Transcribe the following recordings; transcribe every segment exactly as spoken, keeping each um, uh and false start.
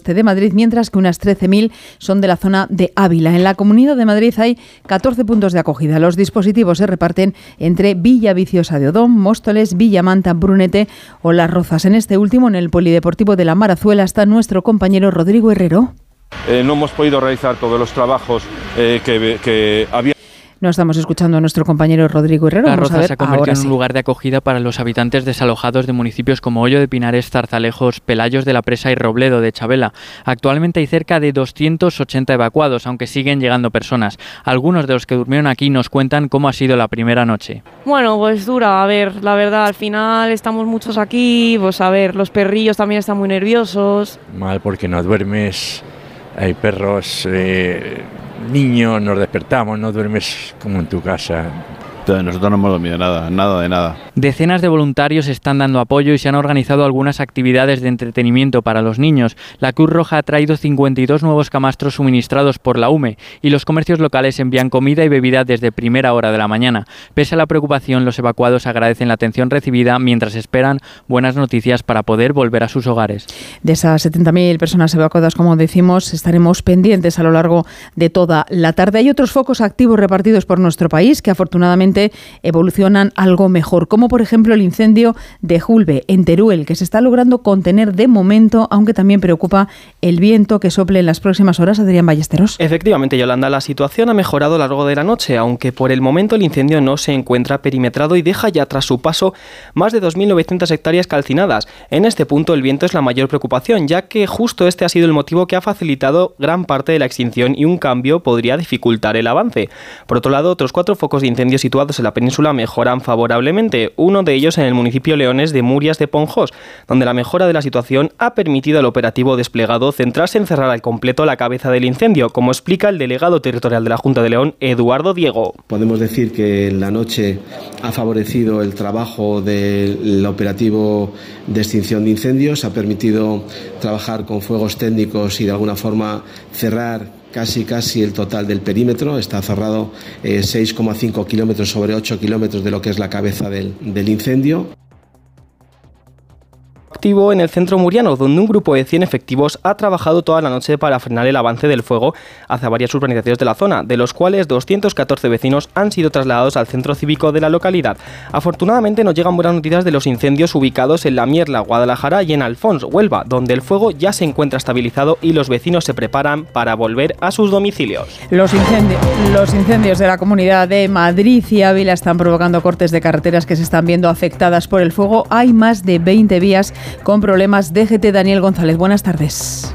oeste de Madrid, mientras que unas trece mil son de la zona de Ávila. En la Comunidad de Madrid hay catorce puntos de acogida. Los dispositivos se reparten entre Villaviciosa de Odón, Móstoles, Villamanta, Brunete o Las Rozas. En este último, en el Polideportivo de la Marazuela, está nuestro compañero Rodrigo Herrero. Eh, no hemos podido realizar todos los trabajos eh, que, que había. No estamos escuchando a nuestro compañero Rodrigo Herrero. La Roza se ha convertido en sí. un lugar de acogida para los habitantes desalojados de municipios como Hoyo de Pinares, Zarzalejos, Pelayos de la Presa y Robledo de Chabela. Actualmente hay cerca de doscientos ochenta evacuados, aunque siguen llegando personas. Algunos de los que durmieron aquí nos cuentan cómo ha sido la primera noche. Bueno, pues dura, a ver, la verdad, al final estamos muchos aquí, pues a ver, los perrillos también están muy nerviosos. Mal porque no duermes, hay perros... Eh... niños, nos despertamos, no duermes como en tu casa. Nosotros no hemos dormido nada, nada de nada. Decenas de voluntarios están dando apoyo y se han organizado algunas actividades de entretenimiento para los niños. La Cruz Roja ha traído cincuenta y dos nuevos camastros suministrados por la U M E y los comercios locales envían comida y bebida desde primera hora de la mañana. Pese a la preocupación, los evacuados agradecen la atención recibida mientras esperan buenas noticias para poder volver a sus hogares. De esas setenta mil personas evacuadas, como decimos, estaremos pendientes a lo largo de toda la tarde. Hay otros focos activos repartidos por nuestro país que afortunadamente evolucionan algo mejor, como por ejemplo el incendio de Julbe, en Teruel, que se está logrando contener de momento, aunque también preocupa el viento que sople en las próximas horas. Adrián Ballesteros. Efectivamente, Yolanda, la situación ha mejorado a lo largo de la noche, aunque por el momento el incendio no se encuentra perimetrado y deja ya tras su paso más de dos mil novecientas hectáreas calcinadas. En este punto el viento es la mayor preocupación, ya que justo este ha sido el motivo que ha facilitado gran parte de la extinción y un cambio podría dificultar el avance. Por otro lado, otros cuatro focos de incendio situados en la península mejoran favorablemente, uno de ellos en el municipio leonés de Murias de Ponjós, donde la mejora de la situación ha permitido al operativo desplegado centrarse en cerrar al completo la cabeza del incendio, como explica el delegado territorial de la Junta de León, Eduardo Diego. Podemos decir que la noche ha favorecido el trabajo del operativo de extinción de incendios, ha permitido trabajar con fuegos técnicos y de alguna forma cerrar casi casi el total del perímetro. Está cerrado eh, seis coma cinco kilómetros sobre ocho kilómetros de lo que es la cabeza del, del incendio. Activo en el centro muriano, donde un grupo de cien efectivos ha trabajado toda la noche para frenar el avance del fuego hacia varias urbanizaciones de la zona, de los cuales doscientos catorce vecinos han sido trasladados al centro cívico de la localidad. Afortunadamente nos llegan buenas noticias de los incendios ubicados en La Mierla, Guadalajara y en Alfons, Huelva, donde el fuego ya se encuentra estabilizado y los vecinos se preparan para volver a sus domicilios. Los incendios, los incendios de la Comunidad de Madrid y Ávila están provocando cortes de carreteras que se están viendo afectadas por el fuego. Hay más de veinte vías con problemas. D G T, Daniel González, buenas tardes.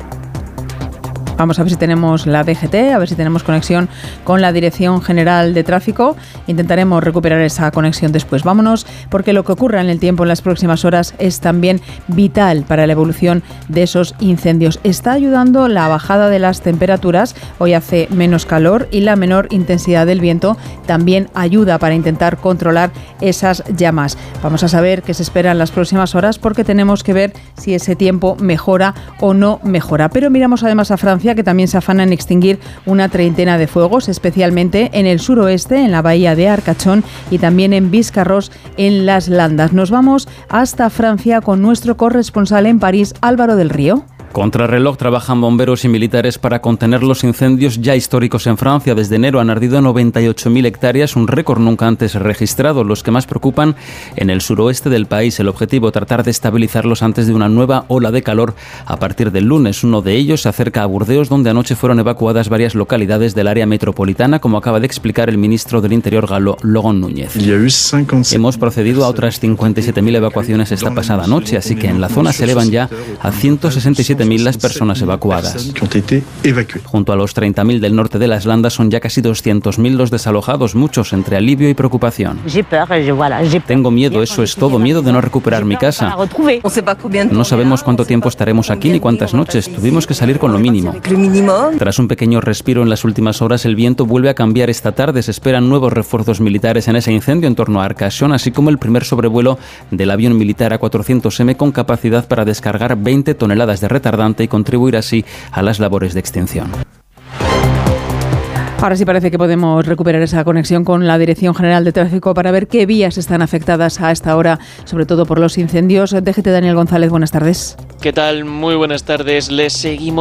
Vamos a ver si tenemos la D G T, a ver si tenemos conexión con la Dirección General de Tráfico. Intentaremos recuperar esa conexión después. Vámonos, porque lo que ocurra en el tiempo en las próximas horas es también vital para la evolución de esos incendios. Está ayudando la bajada de las temperaturas. Hoy hace menos calor y la menor intensidad del viento también ayuda para intentar controlar esas llamas. Vamos a saber qué se espera en las próximas horas, porque tenemos que ver si ese tiempo mejora o no mejora. Pero miramos además a Francia, que también se afana en extinguir una treintena de fuegos, especialmente en el suroeste, en la bahía de Arcachón y también en Biscarrosse, en las Landas. Nos vamos hasta Francia con nuestro corresponsal en París, Álvaro del Río. Contrarreloj trabajan bomberos y militares para contener los incendios ya históricos en Francia. Desde enero han ardido noventa y ocho mil hectáreas, un récord nunca antes registrado. Los que más preocupan en el suroeste del país. El objetivo, tratar de estabilizarlos antes de una nueva ola de calor a partir del lunes. Uno de ellos se acerca a Burdeos, donde anoche fueron evacuadas varias localidades del área metropolitana, como acaba de explicar el ministro del Interior galo, Laurent Núñez. Hemos procedido a otras cincuenta y siete mil evacuaciones esta pasada noche, así que en la zona se elevan ya a ciento sesenta y siete mil las personas evacuadas. Junto a los treinta mil del norte de las Landas son ya casi doscientos mil los desalojados, muchos entre alivio y preocupación. Tengo miedo, eso es todo, miedo de no recuperar mi casa. No sabemos cuánto tiempo estaremos aquí ni cuántas noches, tuvimos que salir con lo mínimo. Tras un pequeño respiro en las últimas horas, el viento vuelve a cambiar esta tarde. Se esperan nuevos refuerzos militares en ese incendio en torno a Arcachón, así como el primer sobrevuelo del avión militar A cuatrocientos eme con capacidad para descargar veinte toneladas de retardante y contribuir así a las labores de extinción. Ahora sí parece que podemos recuperar esa conexión con la Dirección General de Tráfico para ver qué vías están afectadas a esta hora, sobre todo por los incendios. D G T, Daniel González, buenas tardes. ¿Qué tal? Muy buenas tardes. Les seguimos